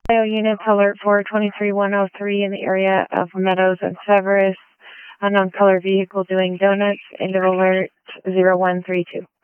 Units alert for 23103 in the area of Meadows and Severus. Unknown color vehicle doing donuts. End of alert 0132.